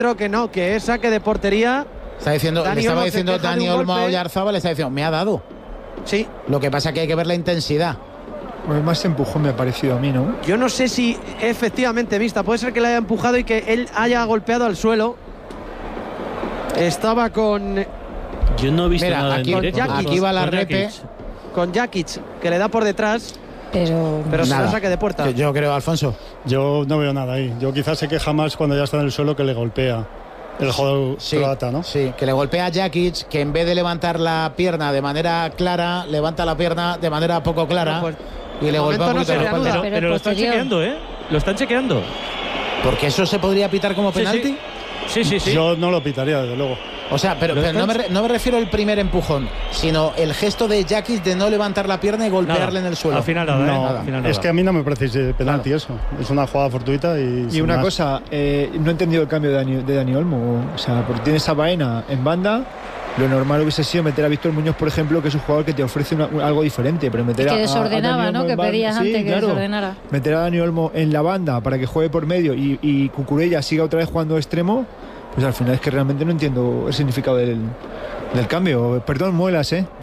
Creo que no, que es saque de portería. Le estaba diciendo Dani Olmo a Oyarzábal, le está diciendo, me ha dado. Sí. Lo que pasa es que hay que ver la intensidad. Pues más empujón me ha parecido a mí, ¿no? Yo no sé si efectivamente, Vista, puede ser que le haya empujado y que él haya golpeado al suelo. Estaba con... Yo no he visto nada aquí, en directo. aquí va la repe. Con Jakic, que le da por detrás. Pero se la saque de puerta. Yo creo, Alfonso. Yo no veo nada ahí. Yo quizás se queja más cuando ya está en el suelo que le golpea el jugador croata, ¿no? Sí, que le golpea a Jakic, que en vez de levantar la pierna de manera clara, levanta la pierna de manera poco clara. Pues, y le golpea un poquito la espalda. Pero lo están chequeando, ¿eh? Lo están chequeando. Porque eso se podría pitar como penalti. Sí. Yo no lo pitaría, desde luego. O sea, pero no me refiero al primer empujón, sino el gesto de Jakic de no levantar la pierna y golpearle en el suelo. Al final nada, Al final nada. Es que a mí no me parece penalti eso. Es una jugada fortuita y una más. Cosa, no he entendido el cambio de Dani Olmo. O sea, porque tienes a Baena en banda. Lo normal hubiese sido meter a Víctor Muñoz, por ejemplo, que es un jugador que te ofrece algo diferente, pero meter que desordenaba, a ¿no? Que pedías antes que desordenara. Meter a Dani Olmo en la banda para que juegue por medio y Cucurella siga otra vez jugando extremo, pues al final es que realmente no entiendo el significado del cambio. Perdón, muelas, ¿eh?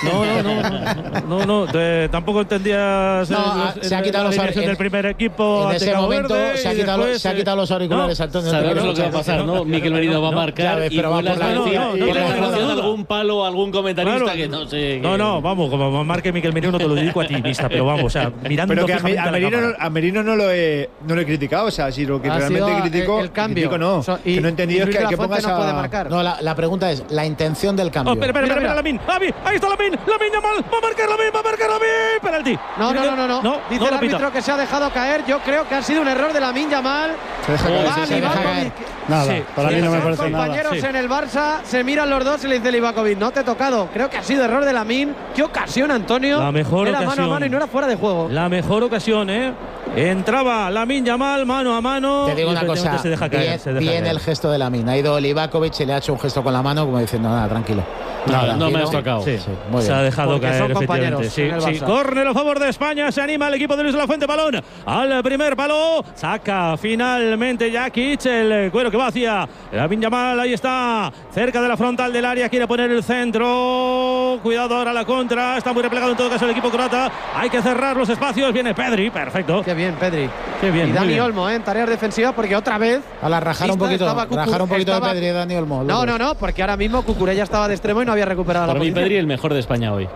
No, tampoco entendías se ha quitado los auriculares del primer equipo en ese momento. Se ha quitado los auriculares, Antonio. Sabemos lo que va a pasar, ¿no? Miquel Merino va a marcar y Muelas va a decir algún palo, algún comentarista que no sé. Vamos, como marque Miquel Merino te lo dedico a ti, Vista, pero vamos, o sea, mirando. Pero que a Merino no lo he criticado, o sea, si lo que realmente critico, el cambio. Que no he entendido es que pongas no puede marcar. No, la pregunta es la intención del cambio. Espera, Lamine. Ahí está Lamine Yamal. Va a marcar Lamine. Penalti. No. Dice el árbitro que se ha dejado caer. Yo creo que ha sido un error de Lamine Yamal. Se deja caer. Nada, para mí no me parece nada. Compañeros en el Barça, se miran los dos y le dice Livakovic, no te he tocado. Creo que ha sido error de Lamine. Qué ocasión, Antonio. La mejor era ocasión. Mano a mano y no era fuera de juego. La mejor ocasión, ¿eh? Entraba Lamine Yamal mano a mano. Te digo una cosa, se deja caer. Bien el gesto de Lamine. Ha ido Livakovic y le ha hecho un gesto con la mano como diciendo, nada, tranquilo. No me has tocado. Sí, se ha dejado porque caer, efectivamente. Sí. Córner a favor de España. Se anima el equipo de Luis de la Fuente. Balón al primer palo. Saca finalmente Jakic. El cuero que va hacia Lamine Yamal. Ahí está. Cerca de la frontal del área. Quiere poner el centro. Cuidado ahora la contra. Está muy replegado en todo caso el equipo croata. Hay que cerrar los espacios. Viene Pedri. Perfecto. Qué bien, Pedri. Qué bien. Y Dani Olmo, en tareas defensivas, porque otra vez. A la rajar un poquito de Pedri y Dani Olmo. No, porque ahora mismo Cucurella estaba de extremo y no había recuperado la posición. Para mí Pedri el mejor de España hoy.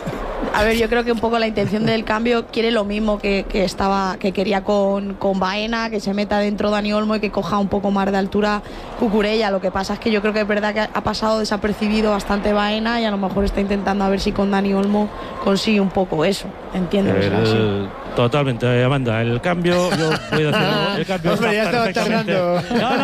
A ver, yo creo que un poco la intención del cambio quiere lo mismo que quería con Baena, que se meta dentro Dani Olmo y que coja un poco más de altura Cucurella. Lo que pasa es que yo creo que es verdad que ha pasado desapercibido bastante Baena y a lo mejor está intentando a ver si con Dani Olmo consigue un poco eso. Entiendo. Totalmente, Amanda. El cambio, yo voy a decir algo. El cambio Hombre, ya estaba tardando.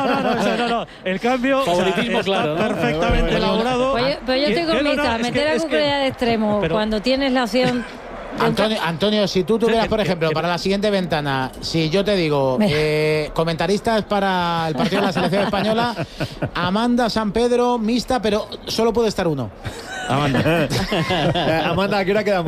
No. El cambio favoritismo, está claro, perfectamente elaborado. Pues yo estoy con Vista. Meter a Cucurella de extremo cuando tienes la opción. Antonio, si tú tuvieras, por ejemplo, para la siguiente ventana, si yo te digo, comentaristas para el partido de la selección española, Amanda, San Pedro, mixta, pero solo puede estar uno. Amanda, ¿a qué hora quedamos?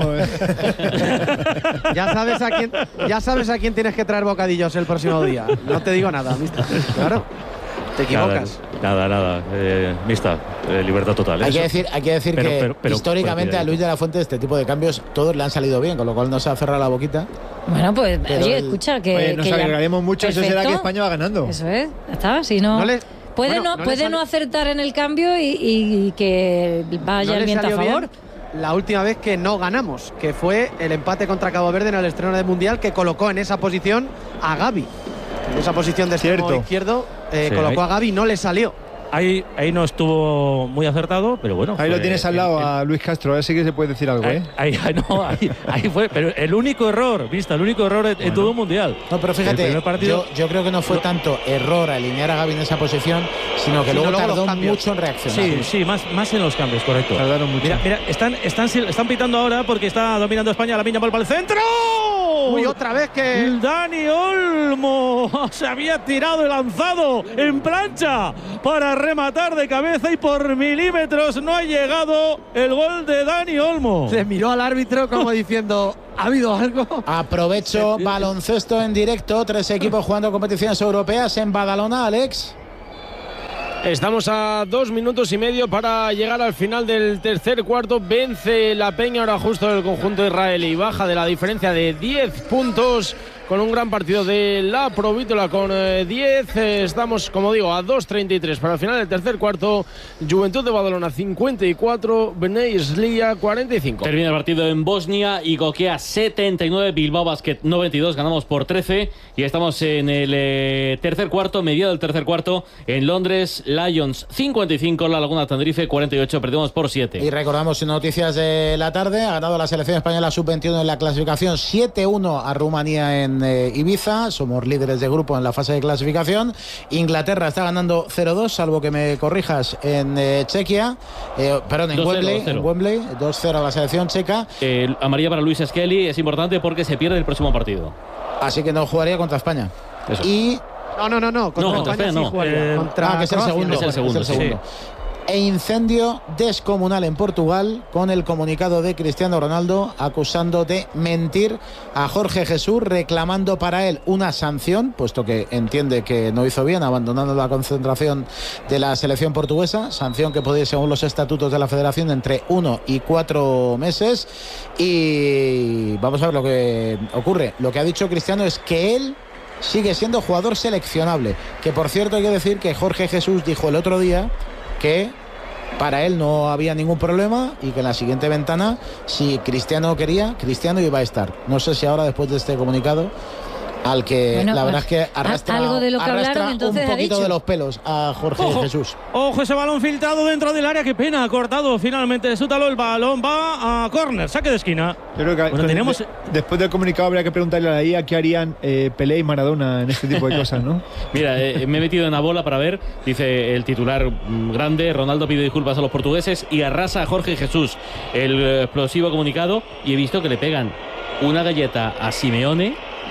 Ya sabes a quién tienes que traer bocadillos el próximo día. No te digo nada, mixta. Claro. Te equivocas. Nada. Mixta, libertad total. Hay que decir que históricamente a Luis de la Fuente este tipo de cambios todos le han salido bien, con lo cual no se ha cerrado la boquita. Bueno, pues oye, escucha que nos alegraremos mucho. Perfecto. Eso será que España va ganando. Eso es, está. Si no, puede no acertar en el cambio y que vaya el viento a favor. La última vez que no ganamos, que fue el empate contra Cabo Verde en el estreno del Mundial, que colocó en esa posición a Gavi. En esa posición de extremo izquierdo colocó a Gavi y no le salió. Ahí no estuvo muy acertado, pero bueno. Ahí lo tienes al lado a Luis Castro, ahora sí que se puede decir algo, ¿eh? Ahí fue, pero el único error en todo el Mundial. No, pero fíjate, yo creo que no fue tanto error alinear a Gavi en esa posición, sino que luego tardó mucho en reaccionar. Sí, más en los cambios, correcto. Tardaron mucho. Mira, están pitando ahora porque está dominando España. Lamine Yamal para el centro. Uy, otra vez que Dani Olmo se había tirado y lanzado en plancha para rematar de cabeza y por milímetros no ha llegado el gol de Dani Olmo. Se miró al árbitro como diciendo, ¿ha habido algo? Aprovecho baloncesto en directo, 3 equipos jugando competiciones europeas en Badalona, Alex. Estamos a 2 minutos y medio para llegar al final del tercer cuarto. Vence la Peña ahora justo del conjunto israelí. Baja de la diferencia de 10 puntos con un gran partido de la Provítola con 10. Estamos, como digo, a 2:33 para el final del tercer cuarto. Juventud de Badalona 54, Bnei Slia 45. Termina el partido en Bosnia y Gokea 79, Bilbao Basket 92. Ganamos por 13 y estamos en el tercer cuarto, mediado del tercer cuarto, en Londres. Lions 55, La Laguna Tenerife 48. Perdemos por 7. Y recordamos noticias de la tarde. Ha ganado la selección española sub-21 en la clasificación 7-1 a Rumanía en Ibiza. Somos líderes de grupo en la fase de clasificación. Inglaterra está ganando 0-2, salvo que me corrijas, en Chequia. Perdón, en Wembley. 2-0 a la selección checa. Amarilla para Luis Skelly es importante porque se pierde el próximo partido. Así que no jugaría contra España. Eso. Y No, contra España sí jugaría. Que es el segundo. Es el segundo. Sí. E incendio descomunal en Portugal con el comunicado de Cristiano Ronaldo acusando de mentir a Jorge Jesús, reclamando para él una sanción, puesto que entiende que no hizo bien abandonando la concentración de la selección portuguesa, sanción que podría, según los estatutos de la federación, entre 1 y 4 meses. Y vamos a ver lo que ocurre. Lo que ha dicho Cristiano es que él sigue siendo jugador seleccionable, que por cierto hay que decir que Jorge Jesús dijo el otro día que para él no había ningún problema y que en la siguiente ventana, si Cristiano quería, Cristiano iba a estar. No sé si ahora, después de este comunicado, al que la verdad es que arrastra, algo de lo que hablaron, entonces, un poquito de los pelos a Jorge Jesús. Ojo, ese balón filtrado dentro del área, qué pena, ha cortado finalmente Sútalo, el balón va a córner, saque de esquina. Yo creo que después del comunicado habría que preguntarle a la IA qué harían Pelé y Maradona en este tipo de cosas, ¿no? Mira, me he metido en la bola para ver, dice el titular grande: Ronaldo pide disculpas a los portugueses y arrasa a Jorge Jesús. El explosivo comunicado, y he visto que le pegan una galleta a Simeone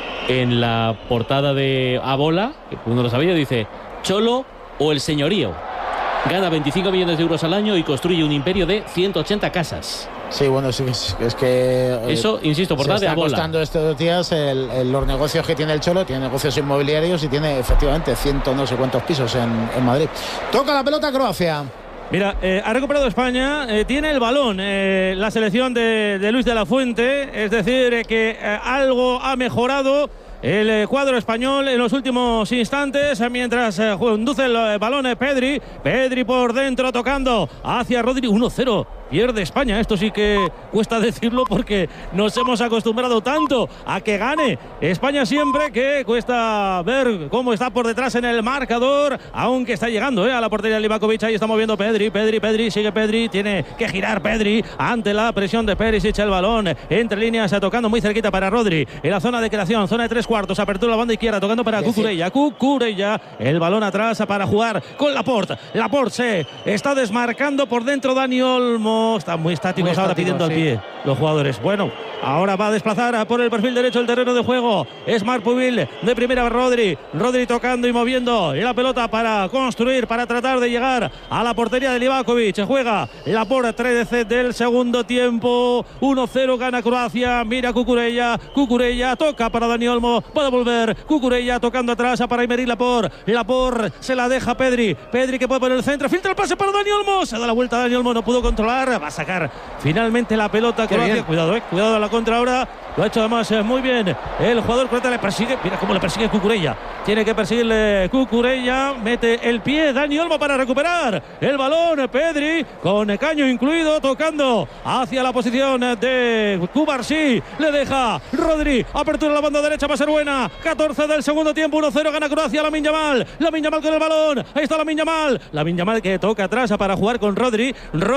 en la portada de A Bola, que uno lo sabía, dice Cholo o el señorío. Gana 25 millones de euros al año y construye un imperio de 180 casas. Sí, bueno, sí, es que eso, insisto, portada de A Bola. Se está costando estos días los negocios que tiene el Cholo. Tiene negocios inmobiliarios y tiene efectivamente 100 no sé cuántos pisos en Madrid. Toca la pelota Croacia. Mira, ha recuperado España, tiene el balón la selección de Luis de la Fuente, es decir, que algo ha mejorado el cuadro español en los últimos instantes, mientras conduce el balón Pedri por dentro tocando hacia Rodri. 1-0. Pierde España, esto sí que cuesta decirlo porque nos hemos acostumbrado tanto a que gane España siempre, que cuesta ver cómo está por detrás en el marcador, aunque está llegando a la portería de Livakovic. Ahí está moviendo Pedri, sigue Pedri, tiene que girar Pedri ante la presión de Perisic. El balón entre líneas, tocando muy cerquita para Rodri, en la zona de creación, zona de 3/4, apertura a la banda izquierda, tocando para Cucurella, el balón atrás para jugar con Laporte se está desmarcando por dentro Dani Olmo. Están muy estáticos ahora, pidiendo al pie los jugadores. Bueno, ahora va a desplazar por el perfil derecho el terreno de juego. Es Marpuvil de primera, Rodri tocando y moviendo la pelota para construir, para tratar de llegar a la portería de Livakovic. Juega Laporte, 3 del segundo tiempo. 1-0 gana Croacia. Mira Cucurella toca para Dani Olmo, puede volver Cucurella tocando atrás para Aymeric Laporte se la deja Pedri que puede poner el centro, filtra el pase para Dani Olmo, se da la vuelta Dani Olmo, no pudo controlar, va a sacar finalmente la pelota Croacia. Cuidado a la contra ahora, lo ha hecho además muy bien el jugador croata, le persigue, mira cómo le persigue Cucurella, tiene que perseguirle Cucurella, mete el pie Dani Olmo para recuperar el balón. Pedri con caño incluido, tocando hacia la posición de Cubarsí, le deja Rodri, apertura a la banda derecha, va a ser buena. 14 del segundo tiempo, 1-0 gana Croacia. Lamin Yamal con el balón, ahí está Lamin Yamal que toca atrás para jugar con Rodri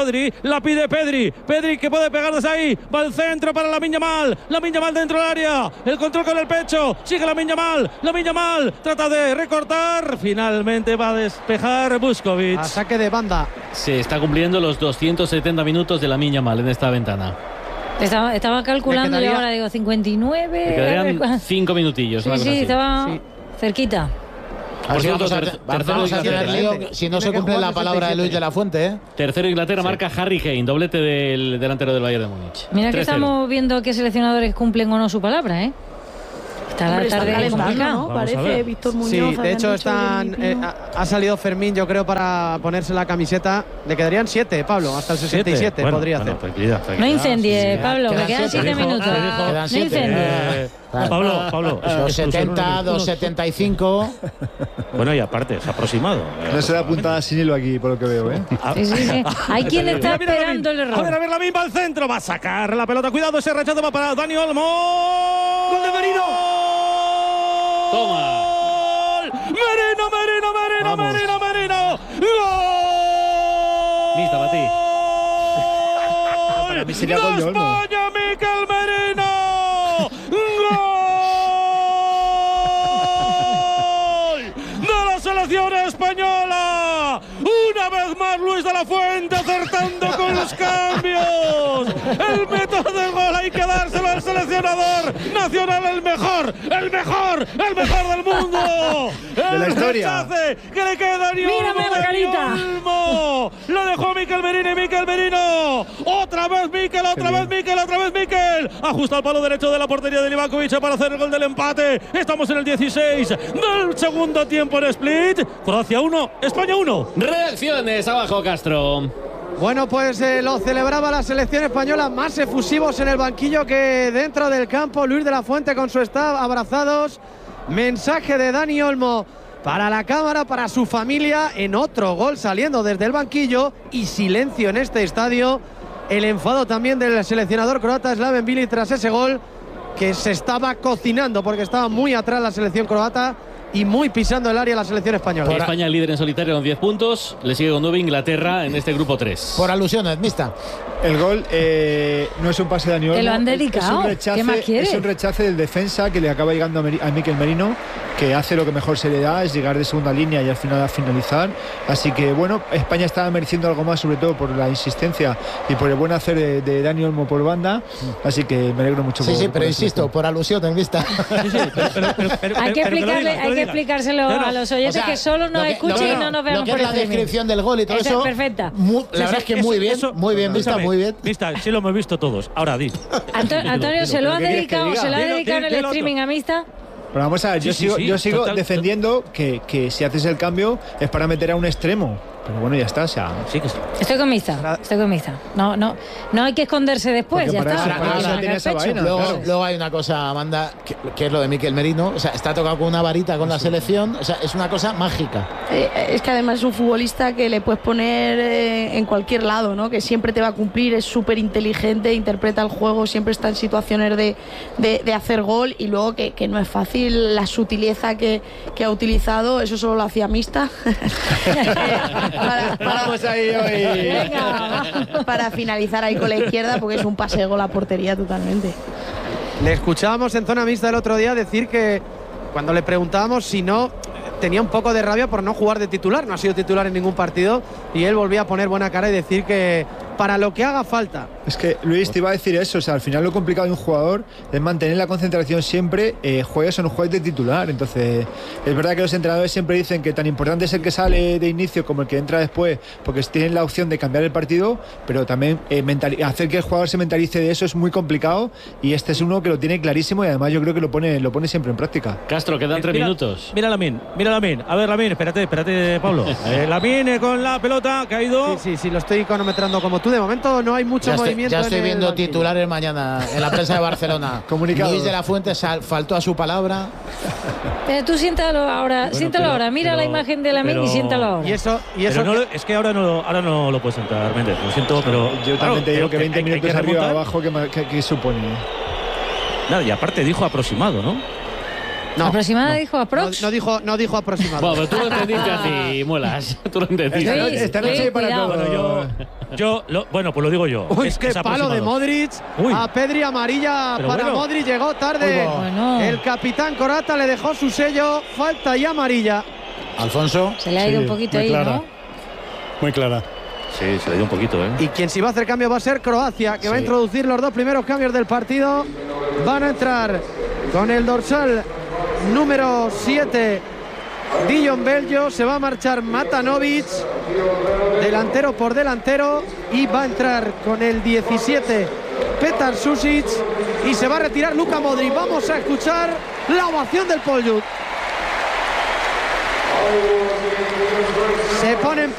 la pide Pedri que puede pegar desde ahí, va al centro para Lamin Yamal dentro del área, el control con el pecho, sigue Lamin Yamal, trata de recortar, finalmente va a despejar Vuskovic. A saque de banda. Se está cumpliendo los 270 minutos de Lamin Yamal en esta ventana. Estaba calculando y ahora digo 59. Me quedarían 5 minutillos. Sí, estaba cerquita. Vamos a tener lío si no se cumple la palabra de Luis de la Fuente. Tercero Inglaterra, marca Harry Kane, doblete del delantero del Bayern de Múnich. Mira que estamos viendo qué seleccionadores cumplen o no su palabra, Está la tarde calentando, ¿no? Parece Víctor Muñoz. Sí, de hecho ha salido Fermín, yo creo, para ponerse la camiseta. Le quedarían 7, Pablo, hasta el 67 podría hacer. Tranquilidad. No incendie, Pablo, que quedan 7 minutos. Quedan 7. Pablo. 270, 275. Bueno, y aparte, es aproximado. No se da puntada sin hilo aquí, por lo que veo, ¿eh? Sí. Hay quien está esperando el error. A ver, Lamin va al centro, va a sacar la pelota. Cuidado, ese rechazo va para Dani Olmo. ¡Gol de Merino! Toma. Merino. ¡Gol! Mista, para ti. Para mí sería gol de Olmo. España, Mikel Merino. ¡Gol! ¡De la selección española! Una vez más Luis de la Fuente acertando con los cambios. El método del gol hay que dárselo al seleccionador nacional, el mejor del mundo. De la historia. Que le queda Dani Olmo. Lo dejó Mikel Merino. Otra vez Mikel. Ajusta el palo derecho de la portería de Livakovic para hacer el gol del empate. Estamos en el 16 del segundo tiempo en Split. Croacia 1, España 1. Reacciones abajo, Castro. Bueno, pues lo celebraba la selección española, más efusivos en el banquillo que dentro del campo. Luis de la Fuente con su staff abrazados. Mensaje de Dani Olmo para la cámara, para su familia, en otro gol saliendo desde el banquillo, y silencio en este estadio. El enfado también del seleccionador croata Slaven Bilic tras ese gol, que se estaba cocinando porque estaba muy atrás la selección croata y muy pisando el área la selección española. España líder en solitario con 10 puntos. Le sigue con 9 Inglaterra en este grupo 3. Por alusiones, Mista. El gol no es un pase de Dani Olmo. Te lo han dedicado. ¿Qué más quieres? Es un rechace del defensa que le acaba llegando a Mikel Merino, que hace lo que mejor se le da, es llegar de segunda línea y al final a finalizar. Así que bueno, España estaba mereciendo algo más, sobre todo por la insistencia y por el buen hacer de Dani Olmo por banda. Así que me alegro mucho. Pero insisto, por alusiones, Mista. Hay que explicárselo a los oyentes que solo nos escuchen y no nos vean por el la descripción del gol y todo eso. Perfecta. La verdad es que muy bien, Mista, muy bien. Mista, sí lo hemos visto todos. Ahora di. Antonio, ¿se lo ha dedicado en el streaming a Mista? Pero vamos a ver, yo sigo defendiendo que si haces el cambio es para meter a un extremo. Pero bueno, ya está. Sí que sí. Estoy con Mista. No hay que esconderse después. Porque ya está. Luego hay una cosa, Amanda, que es lo de Mikel Merino. O sea, está tocado con una varita con la selección. O sea, es una cosa mágica. Es que además es un futbolista que le puedes poner en cualquier lado, ¿no? Que siempre te va a cumplir, es súper inteligente, interpreta el juego, siempre está en situaciones de hacer gol, y luego que no es fácil la sutileza que ha utilizado. Eso solo lo hacía Mista. Vamos ahí hoy. Para finalizar ahí con la izquierda, porque es un pase de gol a portería totalmente. Le escuchábamos en zona mixta el otro día decir que cuando le preguntábamos si no, tenía un poco de rabia por no jugar de titular. No ha sido titular en ningún partido y él volvía a poner buena cara y decir que para lo que haga falta. Es que Luis te iba a decir eso, o sea, al final lo complicado de un jugador es mantener la concentración siempre, juegues o no juegues de titular. Entonces, es verdad que los entrenadores siempre dicen que tan importante es el que sale de inicio como el que entra después, porque tienen la opción de cambiar el partido, pero también hacer que el jugador se mentalice de eso es muy complicado, y este es uno que lo tiene clarísimo y además yo creo que lo pone siempre en práctica. Castro, quedan 3 minutos. Mira Lamin. A ver, Lamin, espérate, Pablo. Lamin con la pelota, caído. Sí, lo estoy cronometrando como tú. De momento no hay mucho movimiento. Ya estoy viendo titulares mañana en la prensa de Barcelona. Comunicado. Luis de la Fuente faltó a su palabra. Pero tú siéntalo ahora, mira la imagen de Lamin y siéntalo ahora. Y eso es que ahora no lo puedes sentar, Méndez. Lo siento, pero yo también te digo que 20 minutos arriba o abajo, ¿qué supone? Nada, y aparte dijo aproximado, ¿no? ¿Aproximada dijo aprox? No dijo aproximado. Bueno, pero tú lo entendiste así, Muelas. Tú lo entendiste. Esta noche para todo. Bueno, pues lo digo yo. Uy, qué palo de Modric. A Pedri, amarilla para Modric. Llegó tarde. El capitán croata le dejó su sello. Falta y amarilla. Alfonso. Se le ha ido un poquito ahí, clara. ¿no? Muy clara. Sí, se le dio un poquito, Y quien sí va a hacer cambio va a ser Croacia, que va a introducir los 2 primeros cambios del partido. Van a entrar con el dorsal número 7 Dijon Beljo, se va a marchar Matanovic, delantero por delantero, y va a entrar con el 17 Petar Sušić y se va a retirar Luka Modric. Vamos a escuchar la ovación del Poljud. Se ponen